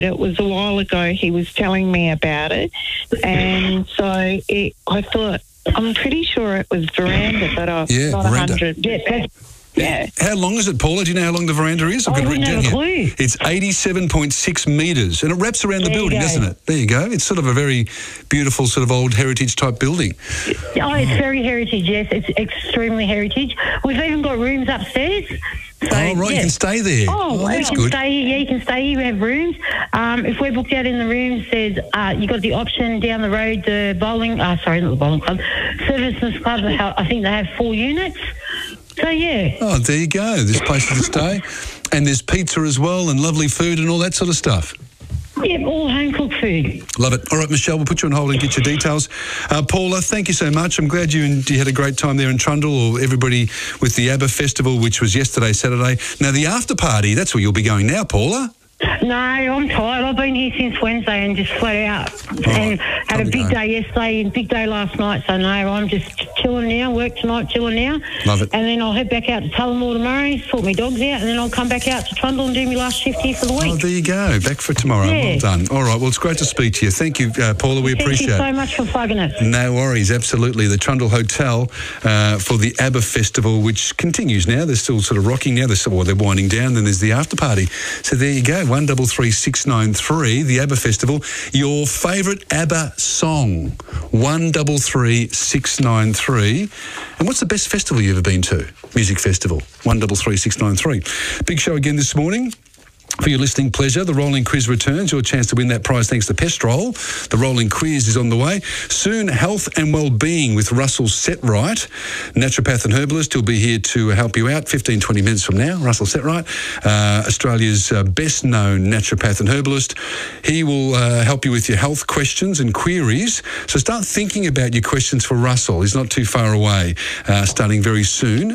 It was a while ago he was telling me about it, and so I thought, I'm pretty sure it was veranda, but I'm not veranda. 100. Yeah. How long is it, Paula? Do you know how long the veranda is? I wouldn't have a clue. It's 87.6 metres, and it wraps around the building, doesn't it? There you go. It's sort of a very beautiful sort of old heritage-type building. Oh, it's very heritage, yes. It's extremely heritage. We've even got rooms upstairs. So, right, you can stay there. That's good. You can stay here. We have rooms. If we're booked out in the rooms, there's you got the option down the road, the bowling. Sorry, not the bowling club, Services Club. I think they have 4 units. So yeah. Oh, there you go. There's places to stay, and there's pizza as well, and lovely food and all that sort of stuff. Yep, all home-cooked food. Love it. All right, Michelle, we'll put you on hold and get your details. Paula, thank you so much. I'm glad you had a great time there in Trundle, or everybody with the ABBA Festival, which was yesterday, Saturday. Now, the after party, that's where you'll be going now, Paula. No, I'm tired. I've been here since Wednesday and just flat out. And had a big day yesterday and big day last night. So, no, I'm just chilling now. Work tonight, chilling now. Love it. And then I'll head back out to Tullamore tomorrow, sort my dogs out, and then I'll come back out to Trundle and do my last shift here for the week. Oh, there you go. Back for tomorrow. Yeah. Well done. All right, well, it's great to speak to you. Thank you, Paula. We appreciate it. Thank you so much for plugging it. No worries, absolutely. The Trundle Hotel for the ABBA Festival, which continues now. They're still sort of rocking now. They're winding down. Then there's the after party. So there you go, 133693, the ABBA Festival. Your favourite ABBA song, 133693. And what's the best festival you've ever been to? Music festival, 133693. Big show again this morning. For your listening pleasure, the Rolling Quiz returns. Your chance to win that prize thanks to Pestrol. The Rolling Quiz is on the way. Soon, health and well-being with Russell Setright, naturopath and herbalist. He'll be here to help you out 15, 20 minutes from now. Russell Setright, Australia's best-known naturopath and herbalist. He will help you with your health questions and queries. So start thinking about your questions for Russell. He's not too far away. Starting very soon,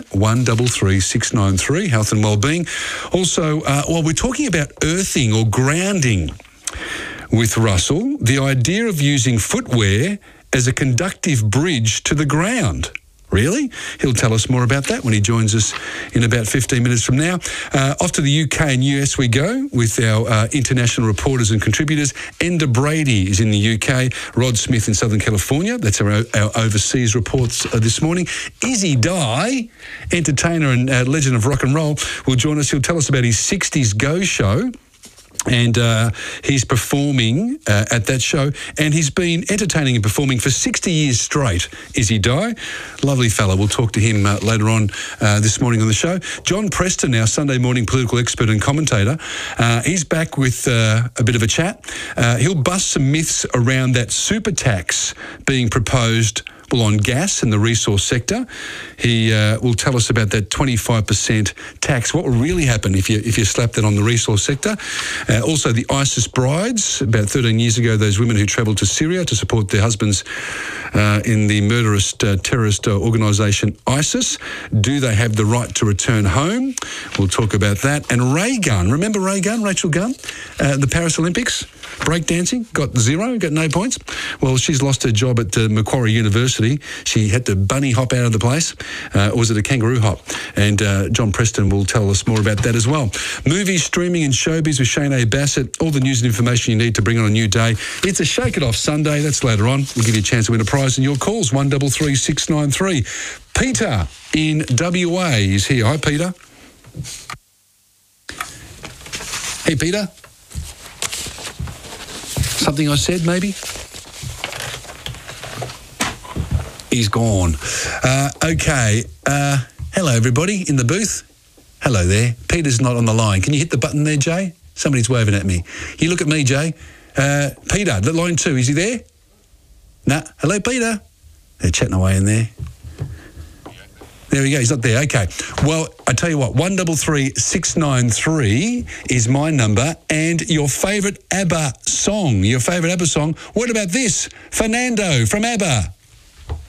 133693, health and well-being. Also, while we're talking about earthing or grounding with Russell, the idea of using footwear as a conductive bridge to the ground. Really? He'll tell us more about that when he joins us in about 15 minutes from now. Off to the UK and US we go with our international reporters and contributors. Enda Brady is in the UK, Rod Smith in Southern California. That's our overseas reports this morning. Izzy Dye, entertainer and legend of rock and roll, will join us. He'll tell us about his 60s Go show. And he's performing at that show, and he's been entertaining and performing for 60 years straight. Izzy Dye, lovely fella. We'll talk to him later on this morning on the show. John Preston, our Sunday morning political expert and commentator, he's back with a bit of a chat. He'll bust some myths around that super tax being proposed on gas and the resource sector. He will tell us about that 25% tax. What will really happen if you slap that on the resource sector? Also, the ISIS brides. About 13 years ago, those women who travelled to Syria to support their husbands in the murderous terrorist organisation ISIS. Do they have the right to return home? We'll talk about that. And Ray Gunn. Remember Ray Gunn, Rachel Gunn? The Paris Olympics? Breakdancing, got 0, got no points. Well, she's lost her job at Macquarie University. She had to bunny hop out of the place. Or was it a kangaroo hop? And John Preston will tell us more about that as well. Movies, streaming and showbiz with Shane A. Bassett. All the news and information you need to bring on a new day. It's a Shake It Off Sunday. That's later on. We'll give you a chance to win a prize. And your calls, 133693. Peter in WA is here. Hi, Peter. Hey, Peter. Something I said, maybe? He's gone. Okay. Hello, everybody in the booth. Hello there. Peter's not on the line. Can you hit the button there, Jay? Somebody's waving at me. You look at me, Jay. Peter, the line 2, is he there? Nah. Hello, Peter. They're chatting away in there. There we go. He's not there. Okay. Well, I tell you what, 133693 is my number, and your favourite ABBA song. Your favourite ABBA song. What about this? Fernando from ABBA.